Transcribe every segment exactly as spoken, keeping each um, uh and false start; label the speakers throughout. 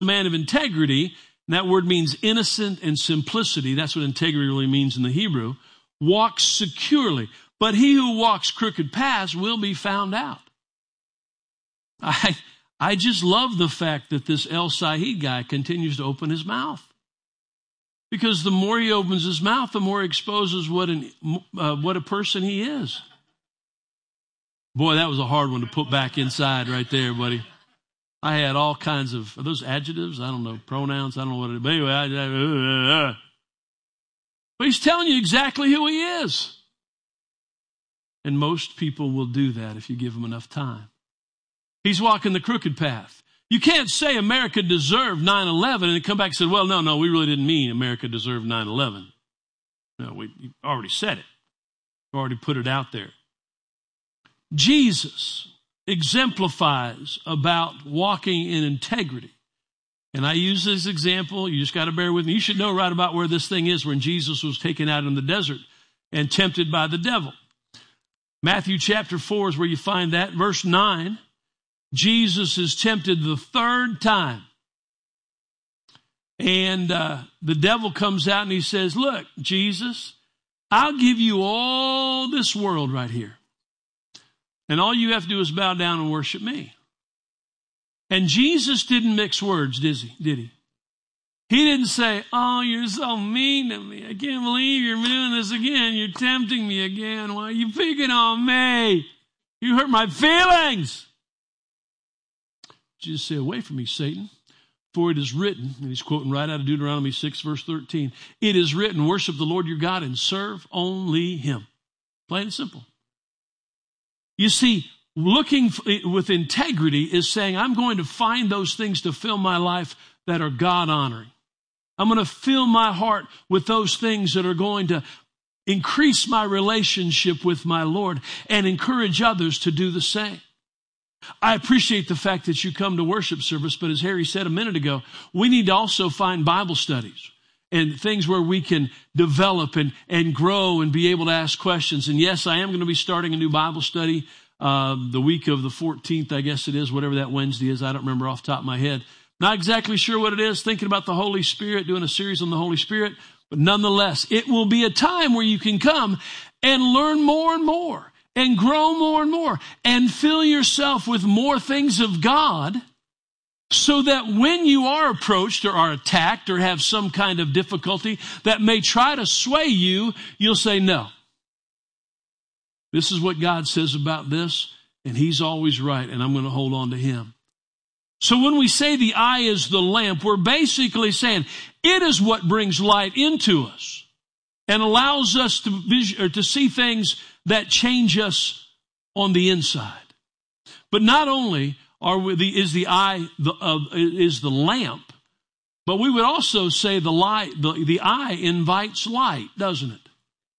Speaker 1: a man of integrity, and that word means innocent and simplicity. That's what integrity really means in the Hebrew. Walks securely. But he who walks crooked paths will be found out. I, I just love the fact that this El Said guy continues to open his mouth. Because the more he opens his mouth, the more he exposes what, an, uh, what a person he is. Boy, that was a hard one to put back inside right there, buddy. I had all kinds of, are those adjectives? I don't know, pronouns, I don't know what it is. But anyway, I, I, uh, but he's telling you exactly who he is. And most people will do that if you give them enough time. He's walking the crooked path. You can't say America deserved nine eleven and then come back and say, well, no, no, we really didn't mean America deserved nine eleven. No, we already said it. We already put it out there. Jesus exemplifies about walking in integrity. And I use this example. You just got to bear with me. You should know right about where this thing is when Jesus was taken out in the desert and tempted by the devil. Matthew chapter four is where you find that. Verse nine, Jesus is tempted the third time. And uh, the devil comes out and he says, look, Jesus, I'll give you all this world right here. And all you have to do is bow down and worship me. And Jesus didn't mix words, did he? Did he? He didn't say, oh, you're so mean to me. I can't believe you're doing this again. You're tempting me again. Why are you picking on me? You hurt my feelings. Jesus said, away from me, Satan. For it is written, and he's quoting right out of Deuteronomy six, verse thirteen. It is written, worship the Lord your God and serve only him. Plain and simple. You see, looking with integrity is saying, I'm going to find those things to fill my life that are God-honoring. I'm going to fill my heart with those things that are going to increase my relationship with my Lord and encourage others to do the same. I appreciate the fact that you come to worship service, but as Harry said a minute ago, we need to also find Bible studies and things where we can develop and, and grow and be able to ask questions. And yes, I am going to be starting a new Bible study uh, the week of the fourteenth, I guess it is, whatever that Wednesday is. I don't remember off the top of my head. Not exactly sure what it is, thinking about the Holy Spirit, doing a series on the Holy Spirit. But nonetheless, it will be a time where you can come and learn more and more and grow more and more and fill yourself with more things of God so that when you are approached or are attacked or have some kind of difficulty that may try to sway you, you'll say, no. This is what God says about this, and he's always right, and I'm going to hold on to him. So when we say the eye is the lamp, we're basically saying it is what brings light into us and allows us to vis- or to see things that change us on the inside. But not only are we the, is the eye the, uh, is the lamp, but we would also say the light the, the eye invites light, doesn't it?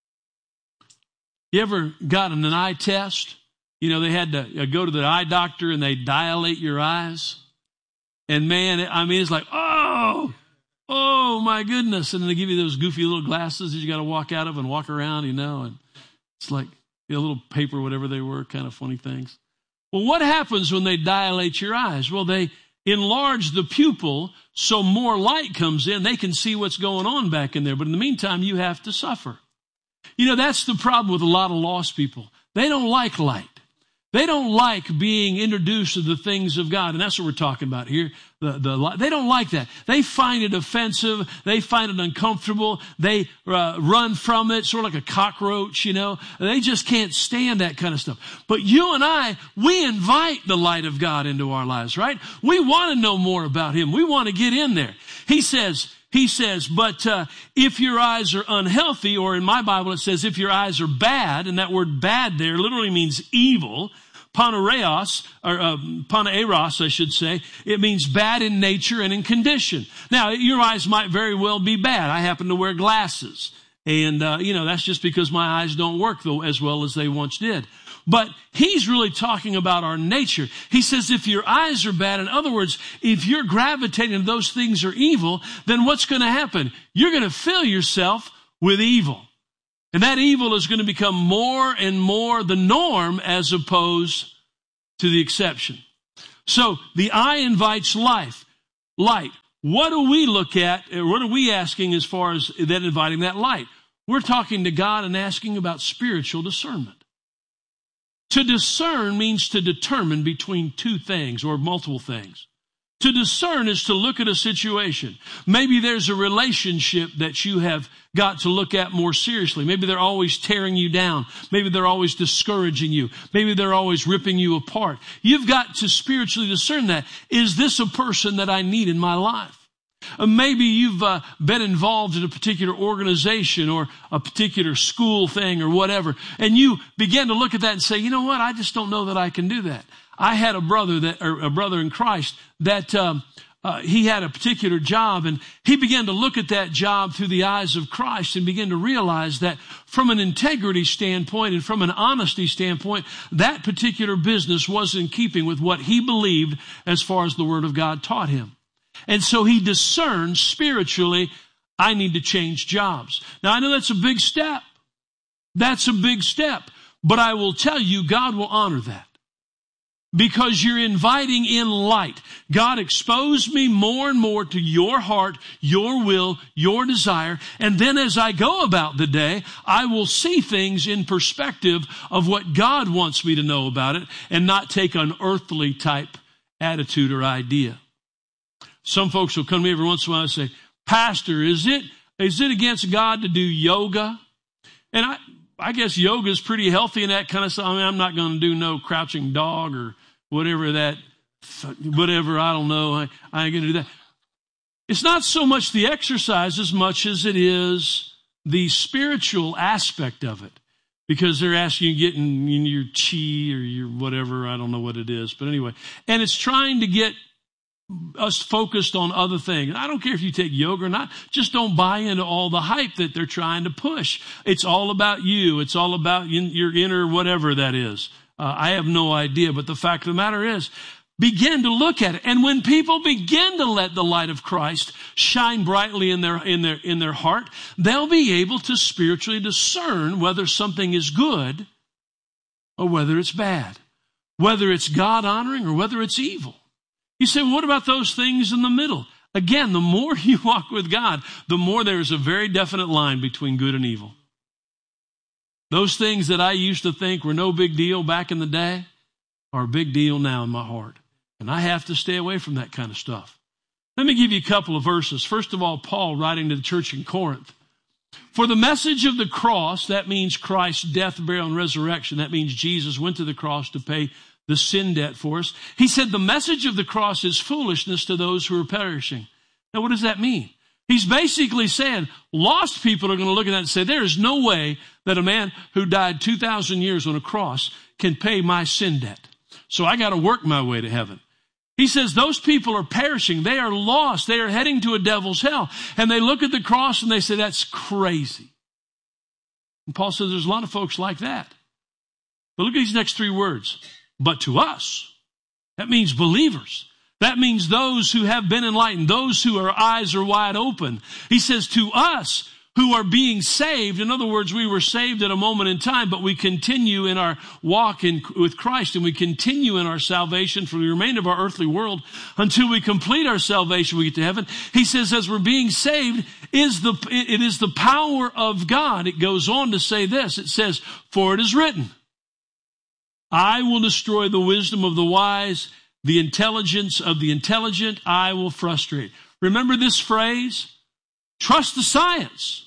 Speaker 1: You ever gotten an eye test? You know, they had to go to the eye doctor and they dilate your eyes. And man, I mean, it's like, oh, oh my goodness. And then they give you those goofy little glasses that you got to walk out of and walk around, you know, and it's like you know, a little paper, whatever they were, kind of funny things. Well, what happens when they dilate your eyes? Well, they enlarge the pupil so more light comes in. They can see what's going on back in there. But in the meantime, you have to suffer. You know, that's the problem with a lot of lost people. They don't like light. They don't like being introduced to the things of God. And that's what we're talking about here. The, the, they don't like that. They find it offensive. They find it uncomfortable. They uh, run from it, sort of like a cockroach, you know. They just can't stand that kind of stuff. But you and I, we invite the light of God into our lives, right? We want to know more about him. We want to get in there. He says, he says, but uh, if your eyes are unhealthy, or in my Bible it says if your eyes are bad, and that word bad there literally means evil, Panareos, or uh, Panaeros, I should say. It means bad in nature and in condition. Now, your eyes might very well be bad. I happen to wear glasses. And, uh, you know, that's just because my eyes don't work though, as well as they once did. But he's really talking about our nature. He says if your eyes are bad, in other words, if you're gravitating to those things are evil, then what's going to happen? You're going to fill yourself with evil. And that evil is going to become more and more the norm as opposed to the exception. So the eye invites life. light. What do we look at, or what are we asking as far as then inviting that light? We're talking to God and asking about spiritual discernment. To discern means to determine between two things or multiple things. To discern is to look at a situation. Maybe there's a relationship that you have got to look at more seriously. Maybe they're always tearing you down. Maybe they're always discouraging you. Maybe they're always ripping you apart. You've got to spiritually discern that. Is this a person that I need in my life? Uh, maybe you've uh, been involved in a particular organization or a particular school thing or whatever, and you begin to look at that and say, you know what, I just don't know that I can do that. I had a brother that, or a brother in Christ that um, uh, he had a particular job, and he began to look at that job through the eyes of Christ and began to realize that from an integrity standpoint and from an honesty standpoint, that particular business was in keeping with what he believed as far as the Word of God taught him. And so he discerned spiritually, I need to change jobs. Now, I know that's a big step. That's a big step. But I will tell you, God will honor that. Because you're inviting in light. God, expose me more and more to your heart, your will, your desire. And then as I go about the day, I will see things in perspective of what God wants me to know about it and not take an earthly type attitude or idea. Some folks will come to me every once in a while and say, Pastor, is it is it against God to do yoga? And I, I guess yoga is pretty healthy and that kind of stuff. I mean, I'm not going to do no crouching dog or whatever that, whatever, I don't know. I, I ain't going to do that. It's not so much the exercise as much as it is the spiritual aspect of it. Because they're asking you getting in your chi or your whatever, I don't know what it is. But anyway, and it's trying to get us focused on other things. I don't care if you take yoga or not. Just don't buy into all the hype that they're trying to push. It's all about you. It's all about your inner whatever that is. Uh, I have no idea. But the fact of the matter is, begin to look at it. And when people begin to let the light of Christ shine brightly in their, in their, in their heart, they'll be able to spiritually discern whether something is good or whether it's bad, whether it's God honoring or whether it's evil. You say, well, what about those things in the middle? Again, the more you walk with God, the more there is a very definite line between good and evil. Those things that I used to think were no big deal back in the day are a big deal now in my heart. And I have to stay away from that kind of stuff. Let me give you a couple of verses. First of all, Paul writing to the church in Corinth. For the message of the cross, that means Christ's death, burial, and resurrection. That means Jesus went to the cross to pay the sin debt for us. He said the message of the cross is foolishness to those who are perishing. Now, what does that mean? He's basically saying lost people are going to look at that and say, there is no way that a man who died two thousand years on a cross can pay my sin debt. So I got to work my way to heaven. He says those people are perishing. They are lost. They are heading to a devil's hell. And they look at the cross and they say, that's crazy. And Paul says there's a lot of folks like that. But look at these next three words. But to us, that means believers. That means those who have been enlightened, those who our eyes are wide open. He says to us who are being saved. In other words, we were saved at a moment in time, but we continue in our walk in, with Christ, and we continue in our salvation for the remainder of our earthly world until we complete our salvation, we get to heaven. He says as we're being saved, is the it is the power of God. It goes on to say this. It says, for it is written, I will destroy the wisdom of the wise, the intelligence of the intelligent I will frustrate. Remember this phrase? Trust the science.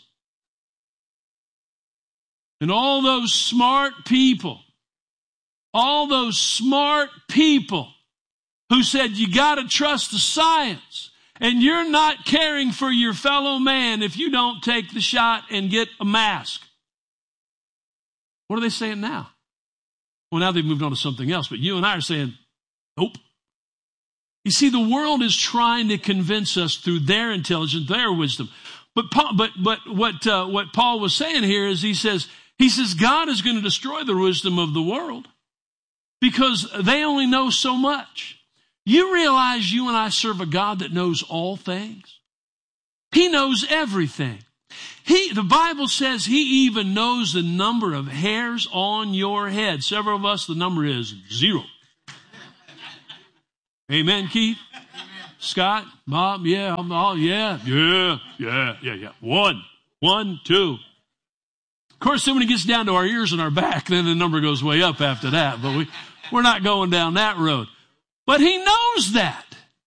Speaker 1: And all those smart people, all those smart people who said you got to trust the science, and you're not caring for your fellow man if you don't take the shot and get a mask. What are they saying now? Well, now they've moved on to something else, but you and I are saying, nope. You see, the world is trying to convince us through their intelligence, their wisdom. But Paul, but but what uh, what Paul was saying here is he says he says God is going to destroy the wisdom of the world because they only know so much. You realize you and I serve a God that knows all things. He knows everything. He, the Bible says he even knows the number of hairs on your head. Several of us, the number is zero. Amen, Keith? Amen. Scott, Bob, yeah, I'm all, yeah, yeah, yeah, yeah, yeah. One, one, two. Of course, then when it gets down to our ears and our back, then the number goes way up after that. But we, we're not going down that road. But he knows that.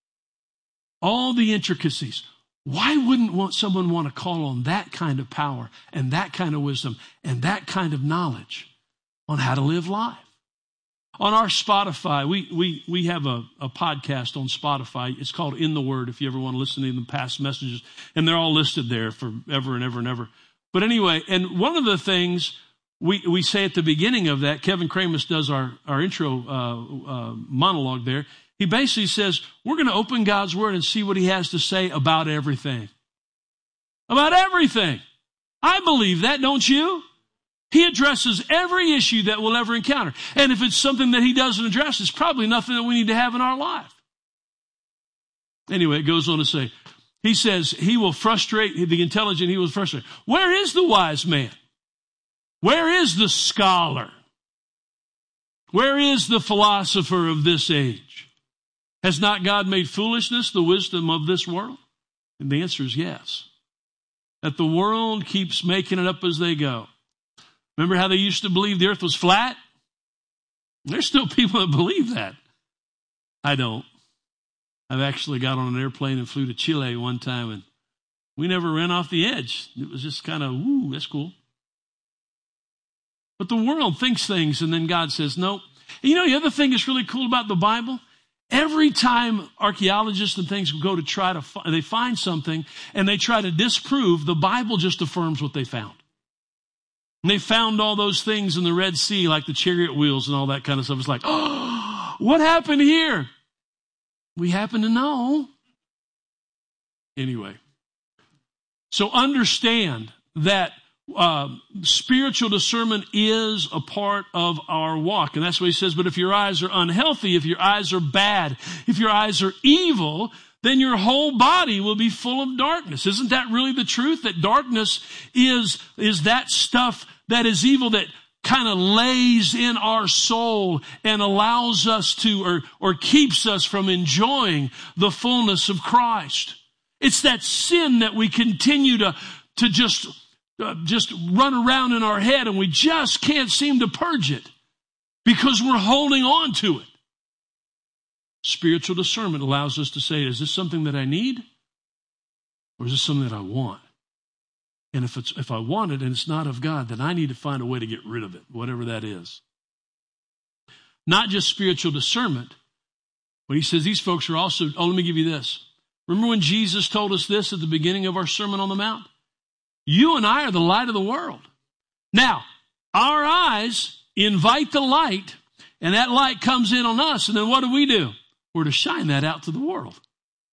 Speaker 1: All the intricacies. Why wouldn't want someone want to call on that kind of power and that kind of wisdom and that kind of knowledge on how to live life? On our Spotify, we we we have a, a podcast on Spotify. It's called In the Word, if you ever want to listen to the past messages. And they're all listed there forever and ever and ever. But anyway, and one of the things we, we say at the beginning of that, Kevin Kramus does our, our intro uh, uh, monologue there. He basically says, we're going to open God's Word and see what He has to say about everything. About everything. I believe that, don't you? He addresses every issue that we'll ever encounter. And if it's something that He doesn't address, it's probably nothing that we need to have in our life. Anyway, it goes on to say, He says, He will frustrate the intelligent, He will frustrate. Where is the wise man? Where is the scholar? Where is the philosopher of this age? Has not God made foolishness the wisdom of this world? And the answer is yes. That the world keeps making it up as they go. Remember how they used to believe the earth was flat? There's still people that believe that. I don't. I've actually got on an airplane and flew to Chile one time, and we never ran off the edge. It was just kind of, woo, that's cool. But the world thinks things, and then God says, nope. And you know, the other thing that's really cool about the Bible, every time archaeologists and things go to try to, find, they find something, and they try to disprove, the Bible just affirms what they found. And they found all those things in the Red Sea, like the chariot wheels and all that kind of stuff. It's like, oh, what happened here? We happen to know. Anyway, so understand that uh, spiritual discernment is a part of our walk. And that's what he says, but if your eyes are unhealthy, if your eyes are bad, if your eyes are evil, then your whole body will be full of darkness. Isn't that really the truth? That darkness is, is that stuff that is evil that kind of lays in our soul and allows us to, or, or keeps us from enjoying the fullness of Christ. It's that sin that we continue to, to just, uh, just run around in our head, and we just can't seem to purge it because we're holding on to it. Spiritual discernment allows us to say, is this something that I need? Or is this something that I want? And if it's if I want it and it's not of God, then I need to find a way to get rid of it, whatever that is. Not just spiritual discernment, but he says these folks are also, oh, let me give you this. Remember when Jesus told us this at the beginning of our Sermon on the Mount? You and I are the light of the world. Now, our eyes invite the light, and that light comes in on us, and then what do we do? We're to shine that out to the world.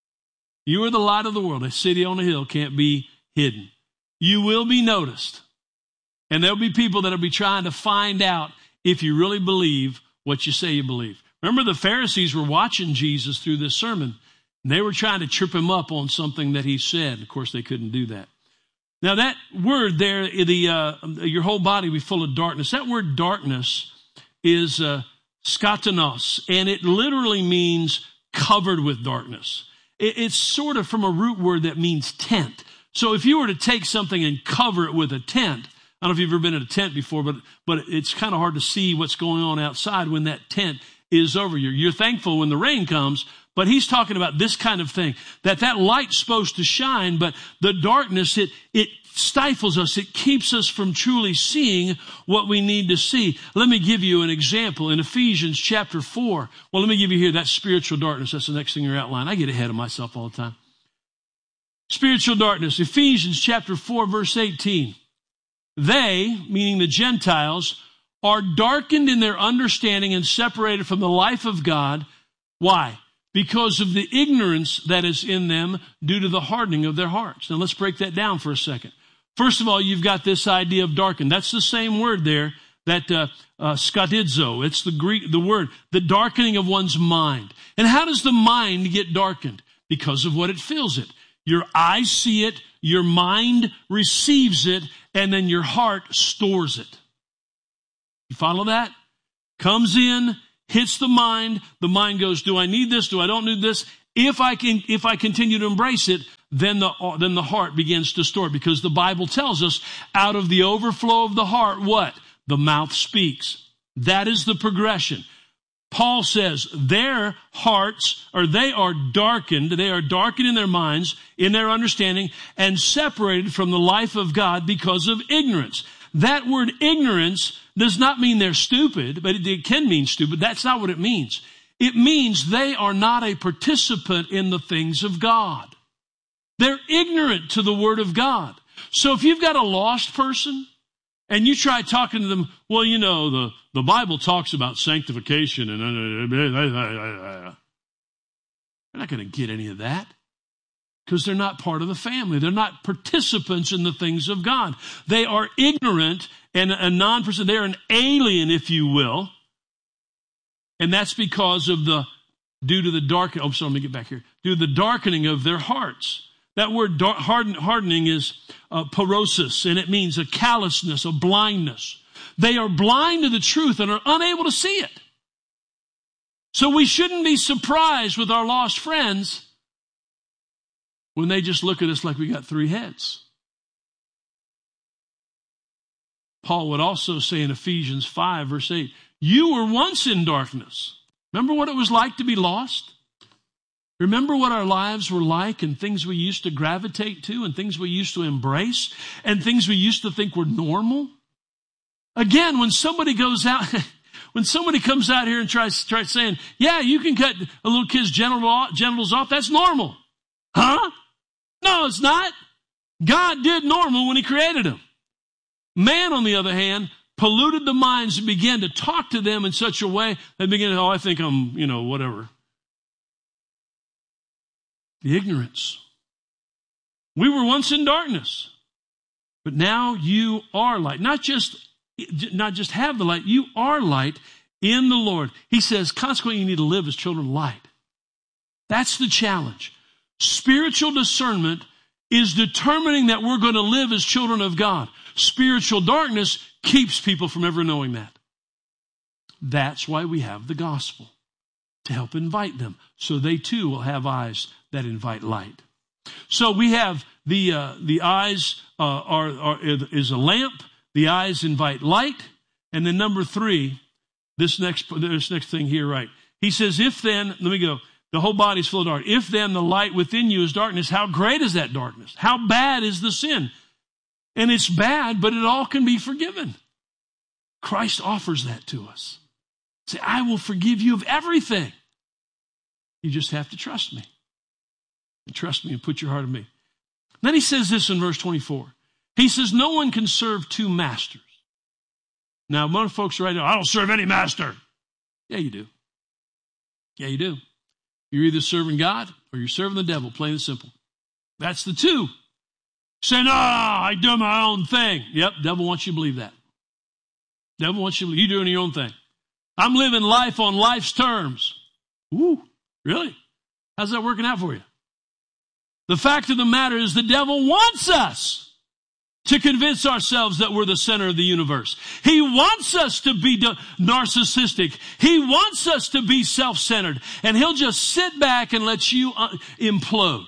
Speaker 1: You are the light of the world. A city on a hill can't be hidden. You will be noticed. And there'll be people that'll be trying to find out if you really believe what you say you believe. Remember, the Pharisees were watching Jesus through this sermon, and they were trying to trip him up on something that he said. Of course, they couldn't do that. Now, that word there, the uh, your whole body will be full of darkness. That word darkness is uh, skatanos, and it literally means covered with darkness. It, it's sort of from a root word that means tent. So if you were to take something and cover it with a tent, I don't know if you've ever been in a tent before, but but it's kind of hard to see what's going on outside when that tent is over you. You're thankful when the rain comes, but he's talking about this kind of thing, that that light's supposed to shine, but the darkness, it it stifles us. It keeps us from truly seeing what we need to see. Let me give you an example in Ephesians chapter four. Well, let me give you here that spiritual darkness. That's the next thing in your outline. I get ahead of myself all the time. Spiritual darkness, Ephesians chapter four, verse eighteen. They, meaning the Gentiles, are darkened in their understanding and separated from the life of God. Why? Because of the ignorance that is in them due to the hardening of their hearts. Now let's break that down for a second. First of all, you've got this idea of darkened. That's the same word there, that uh, uh, skatidzo. It's the Greek, the word, the darkening of one's mind. And how does the mind get darkened? Because of what it fills it. Your eyes see it, your mind receives it, and then your heart stores it. You follow that? Comes in, hits the mind. The mind goes, do I need this? Do I don't need this? If I can, if I continue to embrace it, then the, then the heart begins to store it, because the Bible tells us out of the overflow of the heart, what? The mouth speaks. That is the progression. Paul says their hearts, or they are darkened, they are darkened in their minds, in their understanding, and separated from the life of God because of ignorance. That word ignorance does not mean they're stupid, but it can mean stupid. That's not what it means. It means they are not a participant in the things of God. They're ignorant to the Word of God. So if you've got a lost person and you try talking to them, well, you know, the, the Bible talks about sanctification, and they're not going to get any of that because they're not part of the family. They're not participants in the things of God. They are ignorant and a non-person. They're an alien, if you will. And that's because of the, due to the darkening, oh, sorry, let me get back here. Due to the darkening of their hearts. That word dar- harden, hardening is uh, porosis, and it means a callousness, a blindness. They are blind to the truth and are unable to see it. So we shouldn't be surprised with our lost friends when they just look at us like we got three heads. Paul would also say in Ephesians five, verse eight, you were once in darkness. Remember what it was like to be lost? Remember what our lives were like and things we used to gravitate to and things we used to embrace and things we used to think were normal? Again, when somebody goes out, when somebody comes out here and tries, tries saying, yeah, you can cut a little kid's genital, genitals off, that's normal. Huh? No, it's not. God did normal when he created him. Man, on the other hand, polluted the minds and began to talk to them in such a way they begin to, oh, I think I'm, you know, whatever. The ignorance. We were once in darkness, but now you are light. Not just, not just have the light, you are light in the Lord. He says, consequently, you need to live as children of light. That's the challenge. Spiritual discernment is determining that we're going to live as children of God. Spiritual darkness keeps people from ever knowing that. That's why we have the gospel, to help invite them, so they too will have eyes that invite light. So we have the uh, the eyes uh, are, are is a lamp. The eyes invite light, and then number three, this next this next thing here, right? He says, if then, let me go. The whole body is full of dark. If then the light within you is darkness, how great is that darkness? How bad is the sin? And it's bad, but it all can be forgiven. Christ offers that to us. Say, I will forgive you of everything. You just have to trust me. And trust me and put your heart in me. Then he says this in verse twenty-four. He says, no one can serve two masters. Now, most folks right now, I don't serve any master. Yeah, you do. Yeah, you do. You're either serving God or you're serving the devil, plain and simple. That's the two. Say, no, I do my own thing. Yep, devil wants you to believe that. Devil wants you to believe you're doing your own thing. I'm living life on life's terms. Ooh, really? How's that working out for you? The fact of the matter is the devil wants us to convince ourselves that we're the center of the universe. He wants us to be narcissistic. He wants us to be self-centered. And he'll just sit back and let you uh, implode.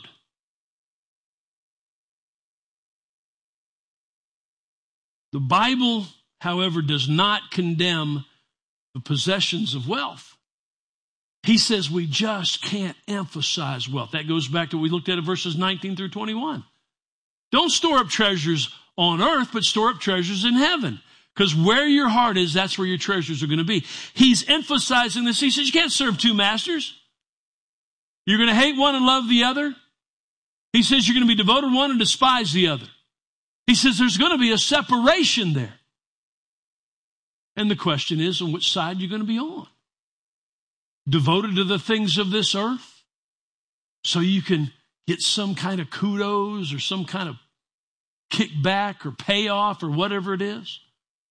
Speaker 1: The Bible, however, does not condemn the possessions of wealth. He says we just can't emphasize wealth. That goes back to what we looked at in verses nineteen through twenty-one. Don't store up treasures on earth, but store up treasures in heaven. Because where your heart is, that's where your treasures are going to be. He's emphasizing this. He says you can't serve two masters. You're going to hate one and love the other. He says you're going to be devoted to one and despise the other. He says there's going to be a separation there. And the question is, on which side you're going to be on? Devoted to the things of this earth so you can get some kind of kudos or some kind of kickback or payoff or whatever it is?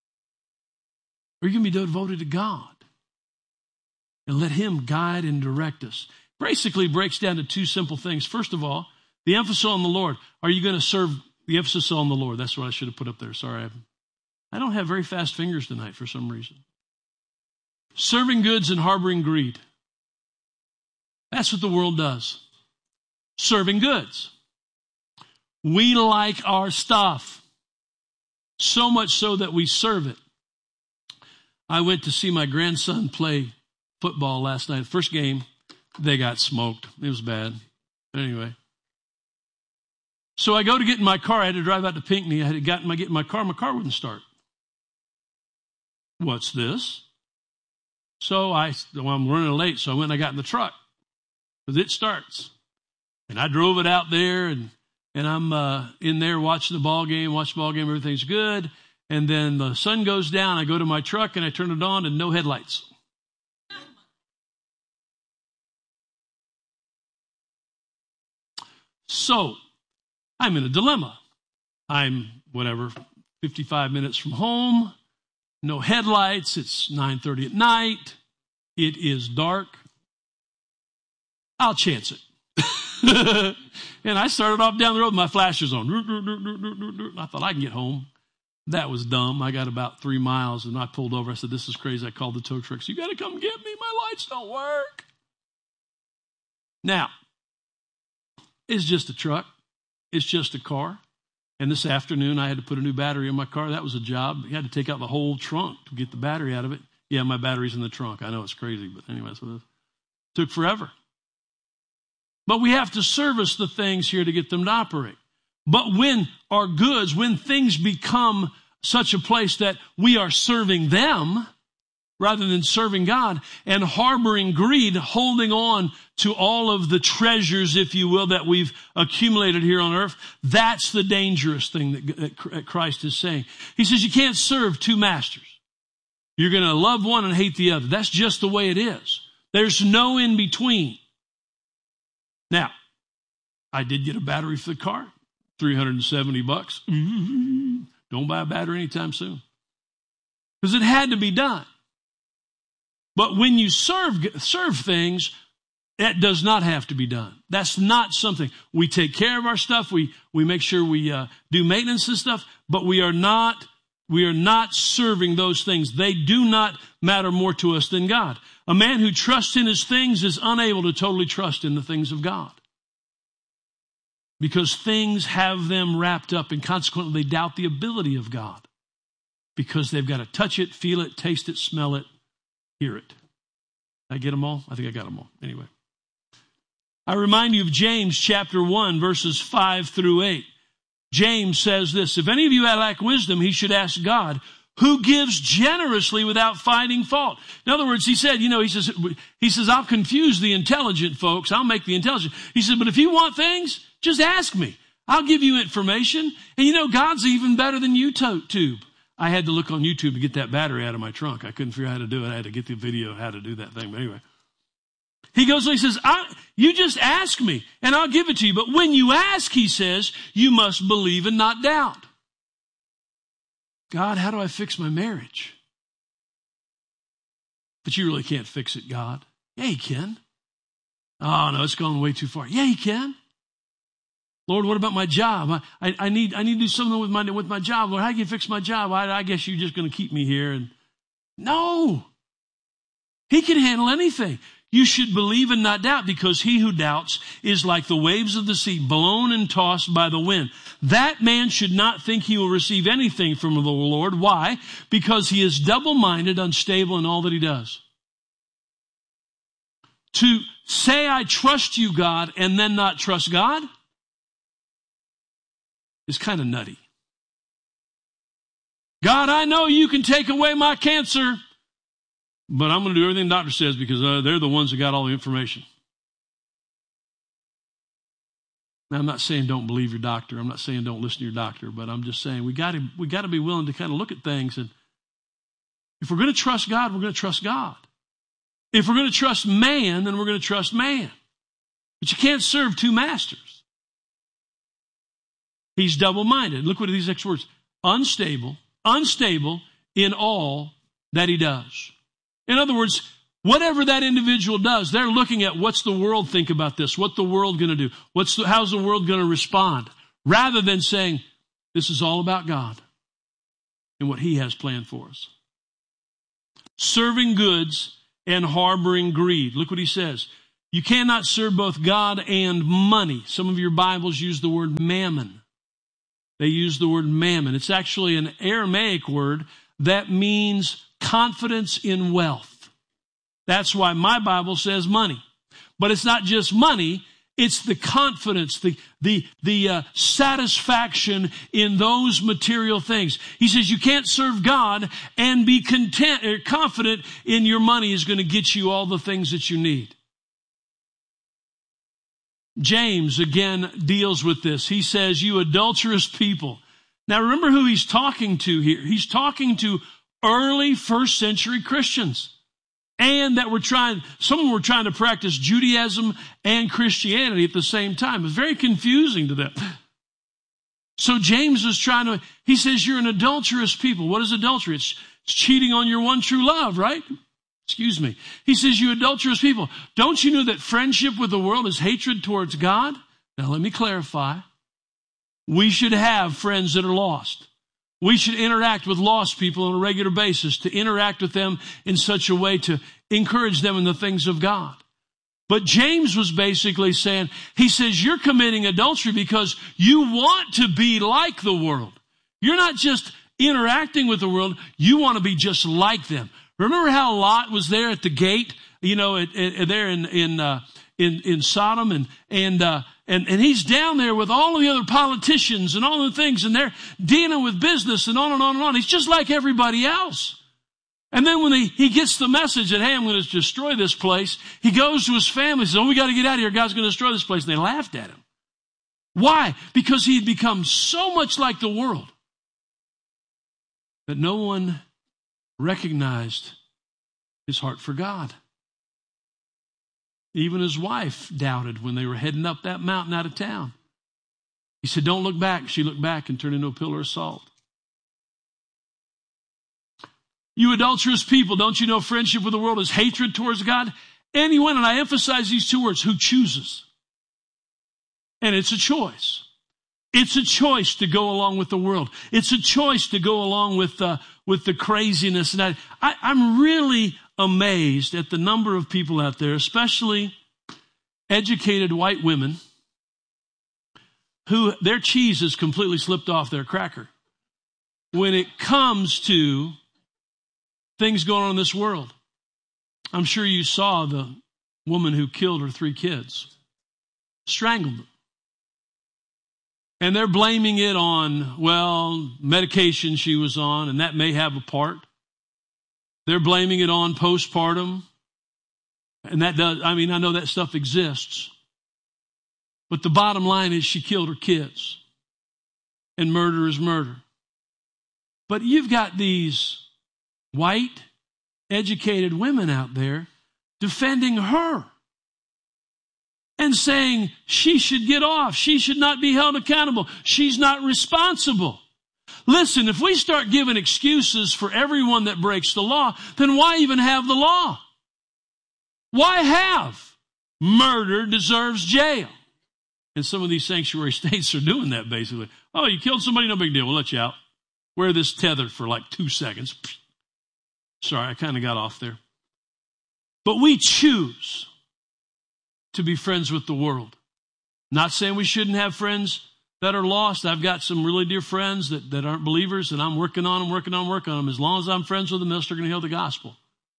Speaker 1: Or you're going to be devoted to God and let him guide and direct us. Basically breaks down to two simple things. First of all, the emphasis on the Lord. Are you going to serve the emphasis on the Lord? That's what I should have put up there. Sorry. I don't have very fast fingers tonight for some reason. Serving goods and harboring greed. That's what the world does. serving goods. We like our stuff, so much so that we serve it. I went to see my grandson play football last night. First game, they got smoked. It was bad. Anyway. So I go to get in my car. I had to drive out to Pinckney. I had to get in my, get in my car. My car wouldn't start. What's this? So I, well, I'm running late, so I went and I got in the truck. Because it starts. And I drove it out there, and, and I'm uh, in there watching the ball game, watch the ball game, everything's good. And then the sun goes down. I go to my truck, and I turn it on, and no headlights. So I'm in a dilemma. I'm, whatever, fifty-five minutes from home, no headlights. It's nine thirty at night. It is dark. I'll chance it. And I started off down the road with my flashers on. I thought I can get home. That was dumb. I got about three miles and I pulled over. I said, this is crazy. I called the tow truck. So you got to come get me. My lights don't work. Now, it's just a truck. It's just a car. And this afternoon, I had to put a new battery in my car. That was a job. You had to take out the whole trunk to get the battery out of it. Yeah, my battery's in the trunk. I know it's crazy, but anyway, so it took forever. But we have to service the things here to get them to operate. But when our goods, when things become such a place that we are serving them rather than serving God and harboring greed, holding on to all of the treasures, if you will, that we've accumulated here on earth, that's the dangerous thing that, that Christ is saying. He says you can't serve two masters. You're going to love one and hate the other. That's just the way it is. There's no in between. Now, I did get a battery for the car, three hundred seventy bucks. Don't buy a battery anytime soon. Because it had to be done. But when you serve serve things, that does not have to be done. That's not something. We take care of our stuff. We we make sure we uh, do maintenance and stuff, but we are not we are not serving those things. They do not matter more to us than God. A man who trusts in his things is unable to totally trust in the things of God. Because things have them wrapped up, and consequently they doubt the ability of God. Because they've got to touch it, feel it, taste it, smell it, hear it. Did I get them all? I think I got them all. Anyway. I remind you of James chapter one, verses five through eight. James says this, if any of you lack wisdom, he should ask God, who gives generously without finding fault. In other words, he said, you know, he says, he says, I'll confuse the intelligent folks. I'll make the intelligent. He said, but if you want things, just ask me. I'll give you information. And you know, God's even better than YouTube. I had to look on YouTube to get that battery out of my trunk. I couldn't figure out how to do it. I had to get the video how to do that thing. But anyway, he goes, he says, I, you just ask me and I'll give it to you. But when you ask, he says, you must believe and not doubt. God, how do I fix my marriage? But you really can't fix it, God. Yeah, you can. Oh, no, it's gone way too far. Yeah, you can. Lord, what about my job? I, I, I need I need to do something with my with my job. Lord, how can you fix my job? I, I guess you're just going to keep me here. And no, he can handle anything. You should believe and not doubt, because he who doubts is like the waves of the sea, blown and tossed by the wind. That man should not think he will receive anything from the Lord. Why? Because he is double-minded, unstable in all that he does. To say, I trust you, God, and then not trust God is kind of nutty. God, I know you can take away my cancer, but I'm going to do everything the doctor says because uh, they're the ones that got all the information. Now, I'm not saying don't believe your doctor. I'm not saying don't listen to your doctor, but I'm just saying we got to we got to be willing to kind of look at things. And if we're going to trust God, we're going to trust God. If we're going to trust man, then we're going to trust man. But you can't serve two masters. He's double-minded. Look what these next words. Unstable, unstable in all that he does. In other words, whatever that individual does, they're looking at what's the world think about this? What's the world going to do? What's the, how's the world going to respond? Rather than saying, this is all about God and what he has planned for us. Serving goods and harboring greed. Look what he says. You cannot serve both God and money. Some of your Bibles use the word mammon. They use the word mammon. It's actually an Aramaic word that means confidence in wealth. That's why my Bible says money. But it's not just money. It's the confidence, the the the uh, satisfaction in those material things. He says you can't serve God and be content or confident in your money is going to get you all the things that you need. James again deals with this. He says, "You adulterous people." Now remember who he's talking to here. He's talking to early first century Christians. And that were trying, some of them were trying to practice Judaism and Christianity at the same time. It was very confusing to them. So James is trying to, he says, you're an adulterous people. What is adultery? It's, it's cheating on your one true love, right? Excuse me. He says, you adulterous people. Don't you know that friendship with the world is hatred towards God? Now let me clarify. We should have friends that are lost. We should interact with lost people on a regular basis, to interact with them in such a way to encourage them in the things of God. But James was basically saying, he says, you're committing adultery because you want to be like the world. You're not just interacting with the world, you want to be just like them. Remember how Lot was there at the gate, you know, at, at, there in in, uh, in in Sodom, and and uh, and and he's down there with all of the other politicians and all the things, and they're dealing with business and on and on and on. He's just like everybody else. And then when he, he gets the message that, hey, I'm going to destroy this place, he goes to his family and says, oh, we got to get out of here. God's going to destroy this place. And they laughed at him. Why? Because he had become so much like the world that no one recognized his heart for God. Even his wife doubted when they were heading up that mountain out of town. He said, don't look back. She looked back and turned into a pillar of salt. You adulterous people, don't you know friendship with the world is hatred towards God? Anyone, and I emphasize these two words, who chooses. And it's a choice. It's a choice to go along with the world. It's a choice to go along with uh, with the craziness. And I, I, I'm really amazed at the number of people out there, especially educated white women, who their cheese has completely slipped off their cracker when it comes to things going on in this world. I'm sure you saw the woman who killed her three kids, strangled them. And they're blaming it on, well, medication she was on, and that may have a part. They're blaming it on postpartum. And that does, I mean, I know that stuff exists. But the bottom line is she killed her kids. And murder is murder. But you've got these white, educated women out there defending her and saying she should get off. She should not be held accountable. She's not responsible. Listen, if we start giving excuses for everyone that breaks the law, then why even have the law? Why have? Murder deserves jail. And some of these sanctuary states are doing that basically. Oh, you killed somebody, no big deal. We'll let you out. Wear this tether for like two seconds. Sorry, I kind of got off there. But we choose to be friends with the world. Not saying we shouldn't have friends that are lost. I've got some really dear friends that, that aren't believers, and I'm working on them, working on them, working on them. As long as I'm friends with them, they're still going to hear the gospel.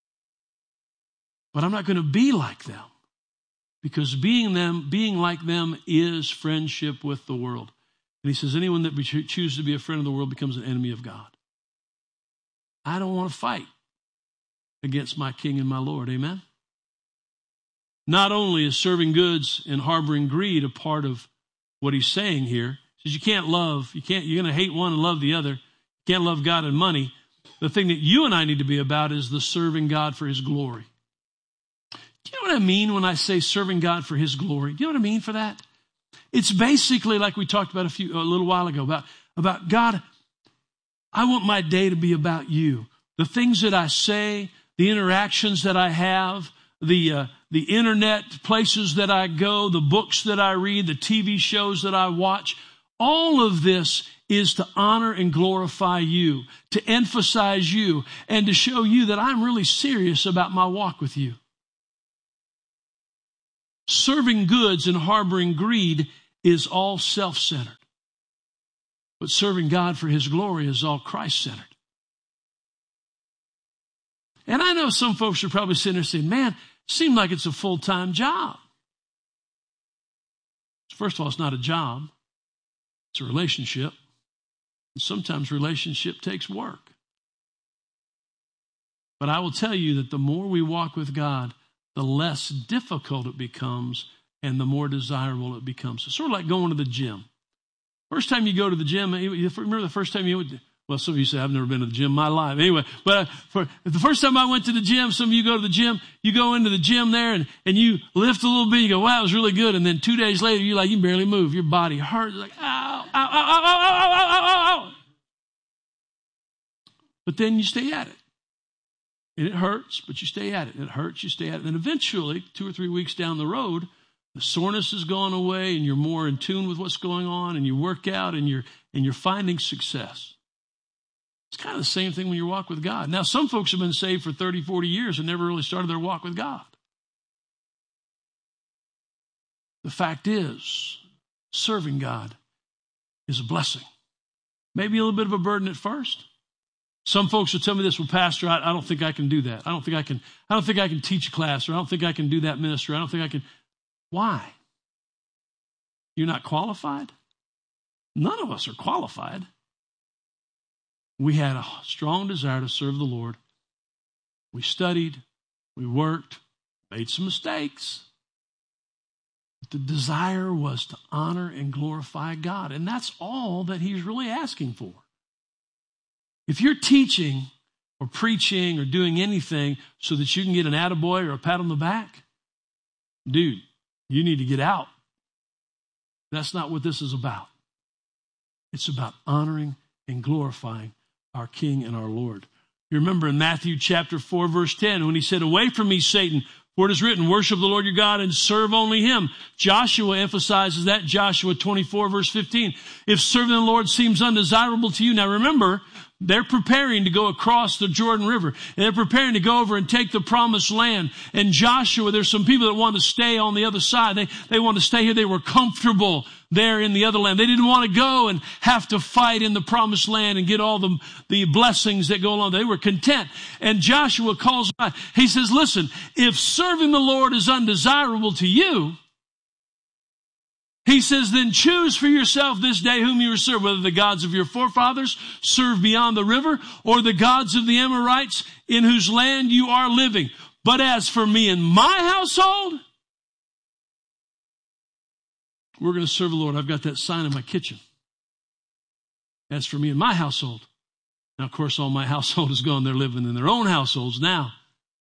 Speaker 1: But I'm not going to be like them, because being them, being like them is friendship with the world. And he says, anyone that chooses to be a friend of the world becomes an enemy of God. I don't want to fight against my King and my Lord. Amen? Not only is serving goods and harboring greed a part of what he's saying here, he says you can't love, you can't, you're going to hate one and love the other. You can't love God and money. The thing that you and I need to be about is the serving God for his glory. Do you know what I mean when I say serving God for his glory? Do you know what I mean for that? It's basically like we talked about a few a little while ago about, about God, I want my day to be about you. The things that I say, the interactions that I have, the uh, the internet places that I go, the books that I read, the T V shows that I watch, all of this is to honor and glorify you, to emphasize you, and to show you that I'm really serious about my walk with you. Serving goods and harboring greed is all self-centered. But serving God for his glory is all Christ-centered. And I know some folks are probably sitting there saying, man, it seems like it's a full-time job. First of all, it's not a job. It's a relationship. And sometimes relationship takes work. But I will tell you that the more we walk with God, the less difficult it becomes and the more desirable it becomes. It's sort of like going to the gym. First time you go to the gym, remember the first time you went to, well, some of you say, I've never been to the gym in my life. Anyway, but for the first time I went to the gym, some of you go to the gym, you go into the gym there and, and you lift a little bit, you go, wow, it was really good. And then two days later, you're like, you barely move. Your body hurts. Like, ow, ow, ow, ow, ow, ow, ow, ow, ow. But then you stay at it. And it hurts, but you stay at it. It hurts, you stay at it. And eventually, two or three weeks down the road, the soreness has gone away and you're more in tune with what's going on and you work out and you're, and you're finding success. It's kind of the same thing when you walk with God. Now, some folks have been saved for thirty, forty years and never really started their walk with God. The fact is, serving God is a blessing. Maybe a little bit of a burden at first. Some folks will tell me this, well, Pastor, I, I don't think I can do that. I don't think I can, I don't think I can teach a class, or I don't think I can do that ministry. I don't think I can. Why? You're not qualified? None of us are qualified. We had a strong desire to serve the Lord. We studied, we worked, made some mistakes. But the desire was to honor and glorify God. And that's all that he's really asking for. If you're teaching or preaching or doing anything so that you can get an attaboy or a pat on the back, dude, you need to get out. That's not what this is about. It's about honoring and glorifying our King and our Lord. You remember in Matthew chapter four, verse ten, when he said, away from me, Satan, for it is written, worship the Lord your God and serve only him. Joshua emphasizes that, Joshua twenty-four, verse fifteen. If serving the Lord seems undesirable to you, now remember, they're preparing to go across the Jordan River. And they're preparing to go over and take the promised land. And Joshua, there's some people that want to stay on the other side. They, they want to stay here. They were comfortable there in the other land. They didn't want to go and have to fight in the promised land and get all the, the blessings that go along. They were content. And Joshua calls out. He says, listen, if serving the Lord is undesirable to you, he says, then choose for yourself this day whom you will serve, whether the gods of your forefathers serve beyond the river or the gods of the Amorites in whose land you are living. But as for me and my household, we're going to serve the Lord. I've got that sign in my kitchen. As for me and my household. Now, of course, all my household is gone. They're living in their own households now.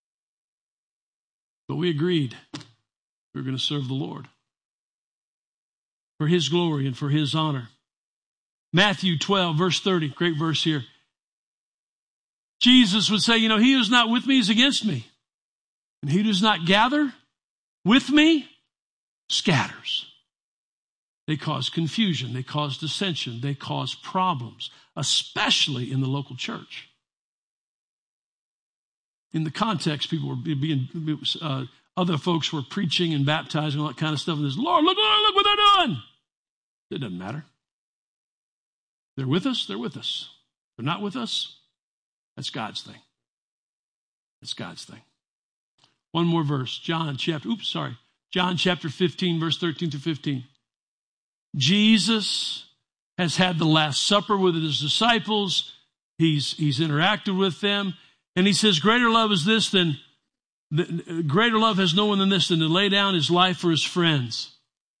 Speaker 1: But we agreed we were going to serve the Lord for his glory and for his honor. Matthew twelve, verse thirty, great verse here. Jesus would say, you know, he who is not with me is against me. And he who does not gather with me scatters. They cause confusion. They cause dissension. They cause problems, especially in the local church. In the context, people were being, uh, other folks were preaching and baptizing, all that kind of stuff. And there's, Lord, look, look what they're doing. It doesn't matter. They're with us, they're with us. They're not with us, that's God's thing. That's God's thing. One more verse, John chapter, oops, sorry. John chapter fifteen, verse thirteen to fifteen. Jesus has had the Last Supper with his disciples. He's, he's interacted with them. And he says, greater love is this than, the, greater love has no one than this, than to lay down his life for his friends.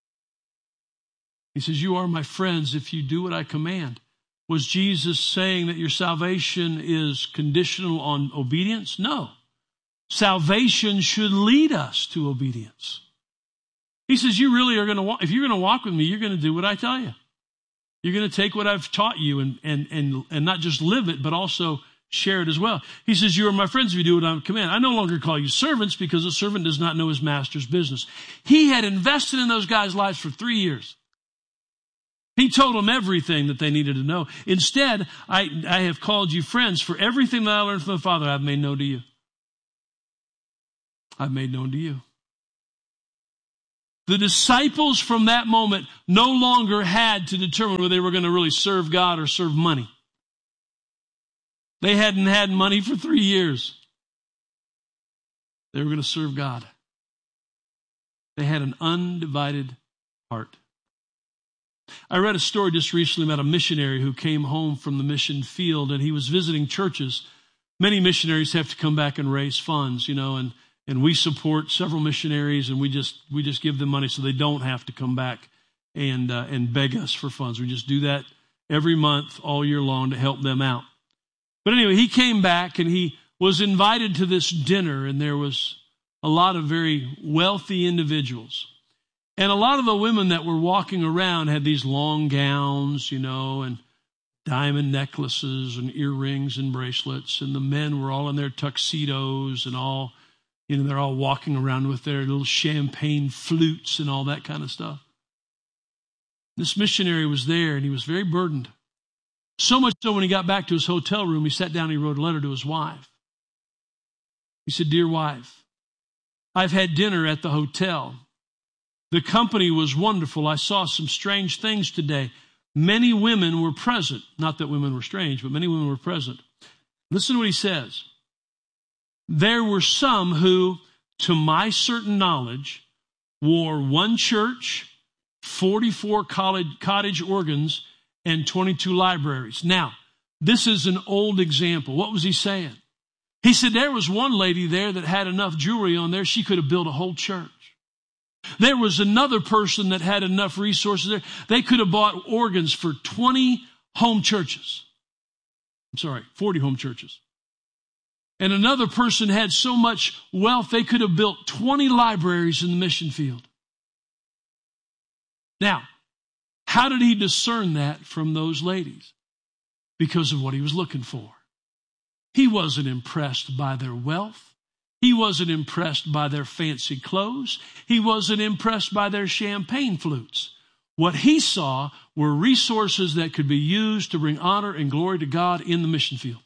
Speaker 1: He says, you are my friends if you do what I command. Was Jesus saying that your salvation is conditional on obedience? No. Salvation should lead us to obedience. He says, you really are going to walk, if you're going to walk with me, you're going to do what I tell you. You're going to take what I've taught you and, and, and, and not just live it, but also share it as well. He says, you are my friends if you do what I command. I no longer call you servants because a servant does not know his master's business. He had invested in those guys' lives for three years. He told them everything that they needed to know. Instead, I, I have called you friends, for everything that I learned from the Father I've made known to you. I've made known to you. The disciples from that moment no longer had to determine whether they were going to really serve God or serve money. They hadn't had money for three years. They were going to serve God. They had an undivided heart. I read a story just recently about a missionary who came home from the mission field, and he was visiting churches. Many missionaries have to come back and raise funds, you know, and, and we support several missionaries, and we just we just give them money so they don't have to come back and uh, and beg us for funds. We just do that every month, all year long, to help them out. But anyway, he came back, and he was invited to this dinner, and there was a lot of very wealthy individuals. And a lot of the women that were walking around had these long gowns, you know, and diamond necklaces and earrings and bracelets. And the men were all in their tuxedos and all, you know, they're all walking around with their little champagne flutes and all that kind of stuff. This missionary was there, and he was very burdened. So much so when he got back to his hotel room, he sat down and he wrote a letter to his wife. He said, "Dear wife, I've had dinner at the hotel. The company was wonderful. I saw some strange things today. Many women were present. Not that women were strange, but many women were present." Listen to what he says. "There were some who, to my certain knowledge, wore one church, forty-four college, cottage organs, and twenty-two libraries." Now, this is an old example. What was he saying? He said there was one lady there that had enough jewelry on there, she could have built a whole church. There was another person that had enough resources there. They could have bought organs for twenty home churches. I'm sorry, forty home churches. And another person had so much wealth, they could have built twenty libraries in the mission field. Now, how did he discern that from those ladies? Because of what he was looking for. He wasn't impressed by their wealth. He wasn't impressed by their fancy clothes. He wasn't impressed by their champagne flutes. What he saw were resources that could be used to bring honor and glory to God in the mission field.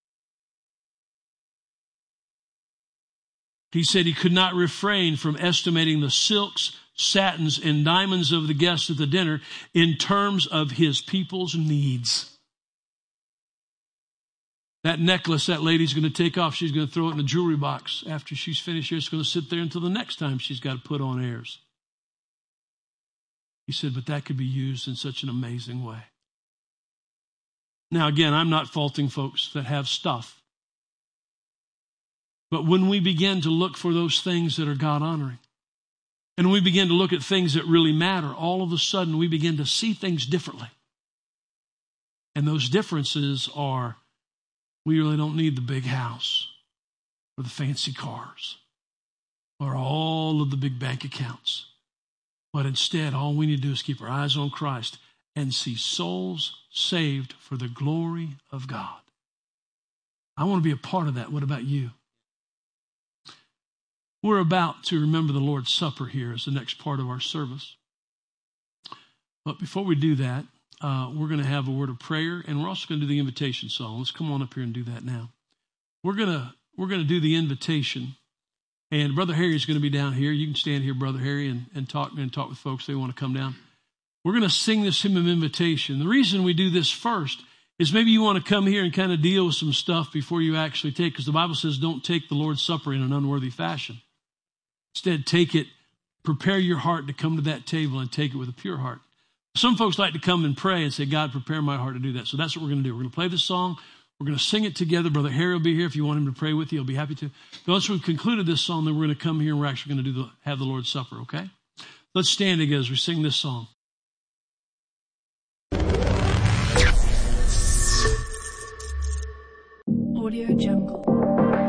Speaker 1: He said he could not refrain from estimating the silks, satins, and diamonds of the guests at the dinner in terms of his people's needs. That necklace that lady's going to take off, she's going to throw it in a jewelry box. After she's finished here, it's going to sit there until the next time she's got to put on airs. He said, but that could be used in such an amazing way. Now, again, I'm not faulting folks that have stuff. But when we begin to look for those things that are God-honoring, and we begin to look at things that really matter, all of a sudden we begin to see things differently. And those differences are, we really don't need the big house or the fancy cars or all of the big bank accounts. But instead, all we need to do is keep our eyes on Christ and see souls saved for the glory of God. I want to be a part of that. What about you? We're about to remember the Lord's Supper here as the next part of our service. But before we do that, uh, we're going to have a word of prayer, and we're also going to do the invitation song. Let's come on up here and do that now. We're going to we're going to do the invitation, and Brother Harry is going to be down here. You can stand here, Brother Harry, and, and talk and talk with folks. They want to come down. We're going to sing this hymn of invitation. The reason we do this first is maybe you want to come here and kind of deal with some stuff before you actually take, because the Bible says don't take the Lord's Supper in an unworthy fashion. Instead, take it, prepare your heart to come to that table and take it with a pure heart. Some folks like to come and pray and say, God, prepare my heart to do that. So that's what we're going to do. We're going to play this song. We're going to sing it together. Brother Harry will be here. If you want him to pray with you, he'll be happy to. But once we've concluded this song, then we're going to come here and we're actually going to do the, have the Lord's Supper, okay? Let's stand together as we sing this song.
Speaker 2: Audio Jungle.